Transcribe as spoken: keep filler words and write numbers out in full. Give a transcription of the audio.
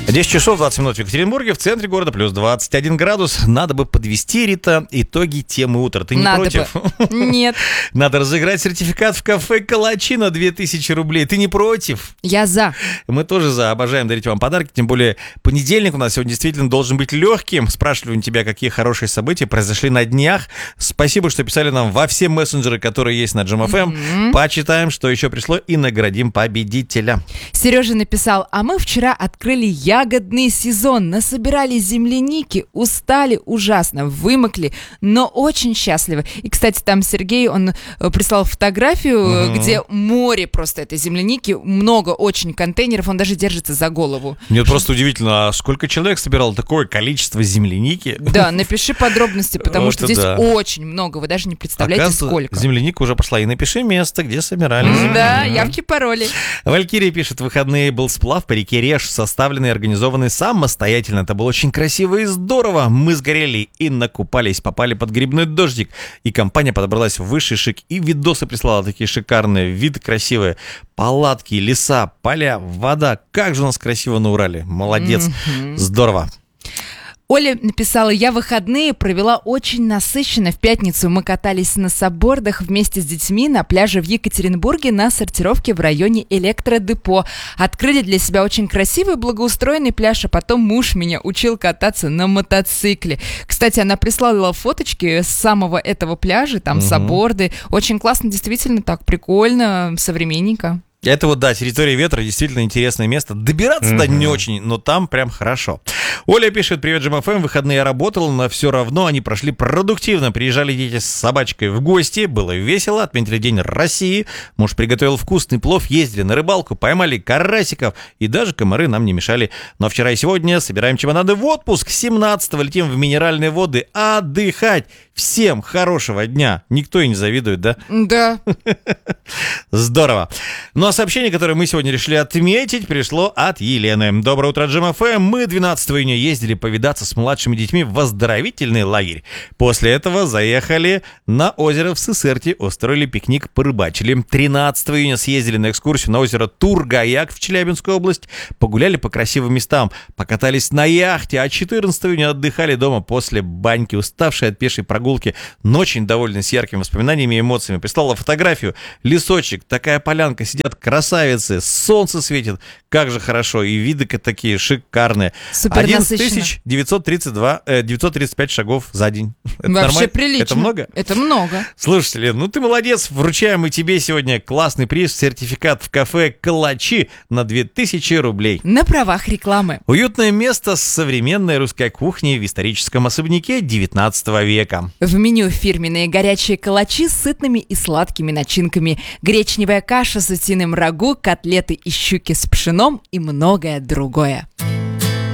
десять часов двадцать минут в Екатеринбурге, в центре города плюс двадцать один градус. Надо бы подвести, Рита, итоги темы утра. Ты не Надо против? Бы. Нет. Надо разыграть сертификат в кафе «Калачи» на две тысячи рублей. Ты не против? Я за. Мы тоже за. Обожаем дарить вам подарки. Тем более понедельник у нас сегодня действительно должен быть легким. Спрашивали у тебя, какие хорошие события произошли на днях. Спасибо, что писали нам во все мессенджеры, которые есть на Джем эф эм. Mm-hmm. Почитаем, что еще пришло, и наградим победителя. Сережа написал: а мы вчера открыли ягодный сезон, насобирали земляники, устали ужасно, вымокли, но очень счастливы. И, кстати, там Сергей, он прислал фотографию, mm-hmm. где море просто этой земляники, много очень контейнеров, он даже держится за голову. Мне просто удивительно, а сколько человек собирал такое количество земляники? Да, напиши подробности, потому вот что здесь да. очень много, вы даже не представляете, сколько. Земляника уже пошла, и напиши место, где собирали mm-hmm. землянику. Да, явки, пароли. Валькирия пишет: в выходные был сплав по реке Реж, составленный и организованный самостоятельно. Это было очень красиво и здорово. Мы сгорели и накупались, попали под грибной дождик. И компания подобралась в высший шик. И видосы прислала такие шикарные, виды красивые. Палатки, леса, поля, вода. Как же у нас красиво на Урале. Молодец. Mm-hmm. Здорово. Оля написала: я выходные провела очень насыщенно. В пятницу мы катались на саббордах вместе с детьми на пляже в Екатеринбурге на сортировке в районе электродепо. Открыли для себя очень красивый, благоустроенный пляж, а потом муж меня учил кататься на мотоцикле. Кстати, она прислала фоточки с самого этого пляжа, там угу. сабборды. Очень классно, действительно, так прикольно, современненько. Это вот, да, территория ветра, действительно интересное место. Добираться-то mm-hmm. не очень, но там прям хорошо. Оля пишет: привет, Джем эф эм, выходные я работала, но все равно они прошли продуктивно. Приезжали дети с собачкой в гости, было весело, отметили День России. Муж приготовил вкусный плов, ездили на рыбалку, поймали карасиков, и даже комары нам не мешали. Но вчера и сегодня собираем чемоданы в отпуск. семнадцатого летим в Минеральные воды отдыхать. Всем хорошего дня. Никто и не завидует, да? Да. Здорово. Ну а сообщение, которое мы сегодня решили отметить, пришло от Елены. Доброе утро, Джем эф эм. Мы двенадцатого июня ездили повидаться с младшими детьми в оздоровительный лагерь. После этого заехали на озеро в Сысерте, устроили пикник, порыбачили. тринадцатого июня съездили на экскурсию на озеро Тургаяк в Челябинскую область, погуляли по красивым местам, покатались на яхте, а четырнадцатого июня отдыхали дома после баньки, уставшие от пешей прогулки, но очень довольны, с яркими воспоминаниями и эмоциями. Прислала фотографию, лесочек, такая полянка, сидят красавицы, солнце светит, как же хорошо, и виды такие шикарные. одиннадцать тысяч девятьсот тридцать два, э, девятьсот тридцать пять шагов за день. Это вообще нормально? Прилично. Это много? Это много. Слушатели, ну ты молодец, вручаем и тебе сегодня классный приз, сертификат в кафе «Калачи» на две тысячи рублей. На правах рекламы. Уютное место с современной русской кухней в историческом особняке девятнадцатого века. В меню фирменные горячие калачи с сытными и сладкими начинками, гречневая каша с утиным рагу, котлеты из щуки с пшеном и многое другое.